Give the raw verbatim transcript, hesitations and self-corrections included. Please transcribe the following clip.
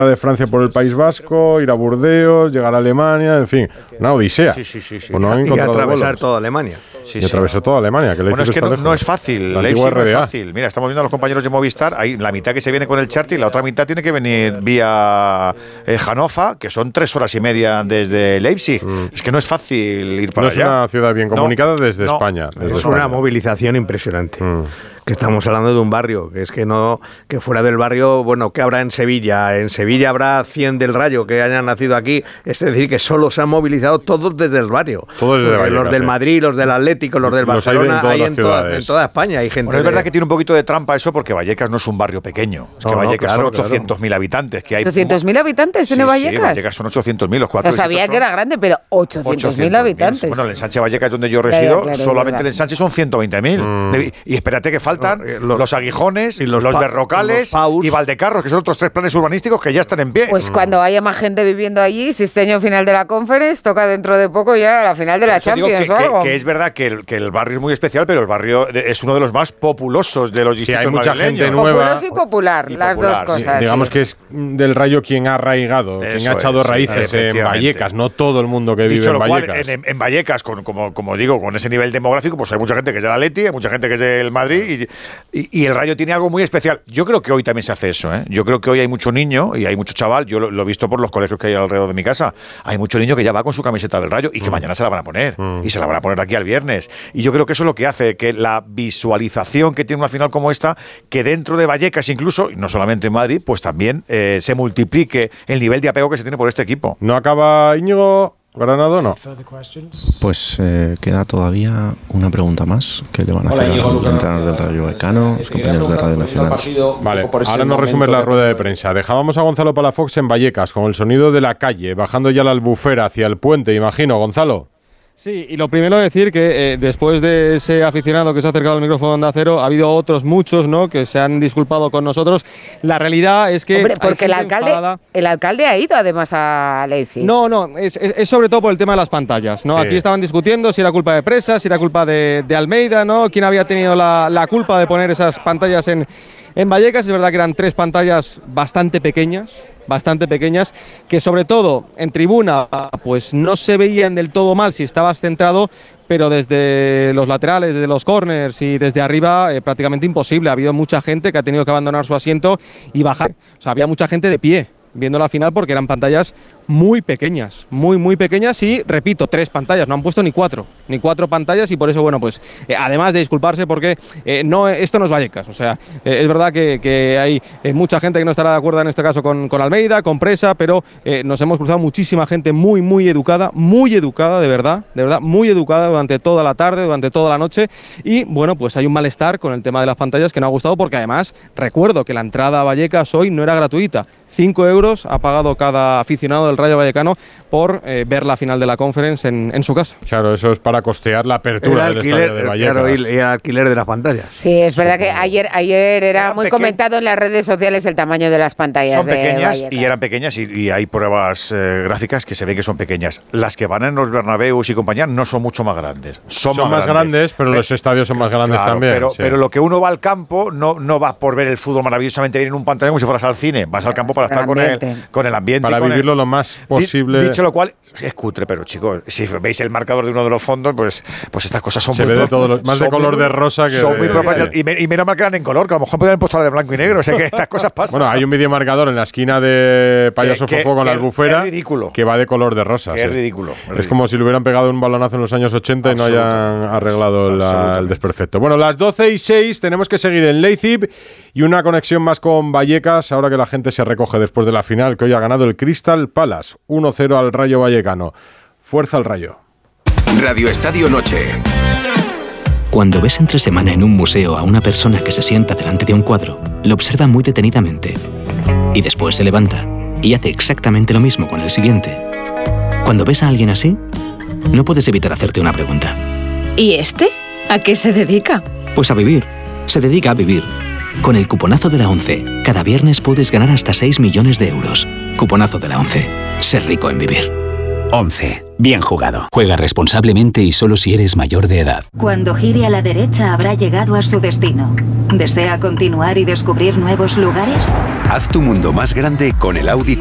de Francia por el País Vasco, ir a Burdeos, llegar a Alemania, en fin, una odisea. Sí, sí, sí, sí. Pues no y atravesar vuelos. toda Alemania. Sí, y atravesó sí. toda Alemania. Que bueno, es que no, no es fácil. La Leipzig no es fácil. Mira, estamos viendo a los compañeros de Movistar. Hay la mitad que se viene con el charter y la otra mitad tiene que venir vía eh, Hannover, que son tres horas y media desde Leipzig. Mm. Es que no es fácil ir para no allá. No es una ciudad bien comunicada no, desde no, España. Desde es España. Una movilización impresionante. Mm. Que estamos hablando de un barrio, que es que no, que fuera del barrio, bueno, ¿qué habrá en Sevilla? En Sevilla habrá cien del Rayo que hayan nacido aquí, es decir, que solo se han movilizado todos desde el barrio. Todos desde Vallecas, los del Madrid, los del Atlético, los del los Barcelona, hay en, hay en, toda, en toda España hay gente. Bueno, es de... verdad que tiene un poquito de trampa eso, porque Vallecas no es un barrio pequeño. Es que no, Vallecas no, claro, son ochocientos mil claro. habitantes. Que hay ¿ochocientos mil habitantes tiene sí, Vallecas? Sí, Vallecas son ochocientos mil, los cuatro. O sea, sabía que era grande, pero ochocientos mil habitantes. Bueno, el ensanche Vallecas, donde yo resido, claro, claro, solamente el ensanche son ciento veinte mil. Mm. Y espérate que faltan no, eh, los, los Aguijones, y los, los Berrocales los y Valdecarros, que son otros tres planes urbanísticos que ya están en pie. Pues mm. cuando haya más gente viviendo allí, si este año final de la Conference, toca dentro de poco ya la final de la Champions que, o algo. Que, que es verdad que el, que el barrio es muy especial, pero el barrio es uno de los más populosos de los distritos sí, hay mucha madrileños. Gente nueva. Populoso y popular, y las popular, dos cosas. Sí, digamos que es del Rayo quien ha arraigado, Eso quien ha echado es, raíces sí, en Vallecas, no todo el mundo que Dicho vive en Vallecas. Vallecas. En, en Vallecas, con, como, como digo, con ese nivel demográfico, pues hay mucha gente que es del Atleti, hay mucha gente que es del Madrid, y, y, y el Rayo tiene algo muy especial. Yo creo que hoy también se hace eso, ¿eh? Yo creo que hoy hay mucho niño y hay mucho chaval, yo lo, lo he visto por los colegios que hay alrededor de mi casa, hay mucho niño que ya va con su camiseta del Rayo y que mm. mañana se la van a poner, mm. y se la van a poner aquí al viernes. Y yo creo que eso es lo que hace que la visualización que tiene una final como esta, que dentro de Vallecas incluso, y no solamente en Madrid, pues también eh, se multiplique el nivel de apego que se tiene por este equipo. ¿No acaba Íñigo Granado, no? Pues eh, queda todavía una pregunta más que le van a hacer al entrenador del Rayo Vallecano, los compañeros de Radio Nacional. Vale, ahora nos resumes la rueda de prensa. Dejábamos a Gonzalo Palafox en Vallecas con el sonido de la calle, bajando ya la Albufera hacia el puente, imagino, Gonzalo. Sí, y lo primero decir que eh, después de ese aficionado que se ha acercado al micrófono de Onda Cero, ha habido otros muchos, ¿no?, que se han disculpado con nosotros. La realidad es que... Hombre, porque el alcalde, el alcalde ha ido además a Leipzig. No, no, es, es, es sobre todo por el tema de las pantallas, ¿no? Sí. Aquí estaban discutiendo si era culpa de Presa, si era culpa de, de Almeida, ¿no? ¿Quién había tenido la, la culpa de poner esas pantallas en, en Vallecas? Es verdad que eran tres pantallas bastante pequeñas, bastante pequeñas, que sobre todo en tribuna pues no se veían del todo mal si estabas centrado, pero desde los laterales, desde los corners y desde arriba eh, prácticamente imposible. Ha habido mucha gente que ha tenido que abandonar su asiento y bajar. O sea, había mucha gente de pie viendo la final porque eran pantallas muy pequeñas, muy muy pequeñas y, repito, tres pantallas, no han puesto ni cuatro, ni cuatro pantallas y por eso, bueno, pues eh, además de disculparse porque eh, no, esto no es Vallecas, o sea, eh, es verdad que, que hay eh, mucha gente que no estará de acuerdo en este caso con, con Almeida, con Presa, pero eh, nos hemos cruzado muchísima gente muy muy educada, muy educada, de verdad, de verdad, muy educada durante toda la tarde, durante toda la noche y, bueno, pues hay un malestar con el tema de las pantallas que no ha gustado porque además, recuerdo que la entrada a Vallecas hoy no era gratuita. Cinco euros ha pagado cada aficionado del Rayo Vallecano por eh, ver la final de la Conference en, en su casa. Claro, eso es para costear la apertura el alquiler, del estadio de Vallecas. Claro, y, y el alquiler de las pantallas. Sí, es verdad que ayer ayer era eran muy comentado en las redes sociales el tamaño de las pantallas. Son de pequeñas Vallecas. Y eran pequeñas y, y hay pruebas eh, gráficas que se ve que son pequeñas. Las que van en los Bernabéus y compañía no son mucho más grandes. Son, son más, más grandes, grandes pero, pero los estadios son más grandes claro, también. Pero, sí. pero lo que uno va al campo no, no va por ver el fútbol maravillosamente bien en un pantallón como si fueras al cine. Vas al campo para estar con el, con el ambiente. Para con vivirlo el, lo más posible. Dicho lo cual, es cutre, pero chicos, si veis el marcador de uno de los fondos, pues, pues estas cosas son se muy ve de todos los, más de color muy, de rosa que son de, muy propias. sí. Y, me, y menos mal que eran en color, que a lo mejor podrían puesto la de blanco y negro. O sea que estas cosas pasan. Bueno, hay un videomarcador en la esquina de Payaso que, Fofó con que, la albufera. Es ridículo. Que va de color de rosa. Que sí. es ridículo. Es, es ridículo. como si le hubieran pegado un balonazo en los años ochenta y no hayan arreglado la, el desperfecto. Bueno, las doce y seis tenemos que seguir en Leipzig y una conexión más con Vallecas ahora que la gente se recoge después de la final que hoy ha ganado el Crystal Palace. uno cero al Rayo Vallecano. Fuerza al Rayo. Radio Estadio Noche. Cuando ves entre semana en un museo a una persona que se sienta delante de un cuadro, lo observa muy detenidamente y después se levanta y hace exactamente lo mismo con el siguiente. Cuando ves a alguien así, no puedes evitar hacerte una pregunta. ¿Y este? ¿A qué se dedica? Pues a vivir. Se dedica a vivir. Con el cuponazo de la ONCE, cada viernes puedes ganar hasta seis millones de euros. Cuponazo de la ONCE. Ser rico en vivir. once. Bien jugado. Juega responsablemente y solo si eres mayor de edad. Cuando gire a la derecha habrá llegado a su destino. ¿Desea continuar y descubrir nuevos lugares? Haz tu mundo más grande con el Audi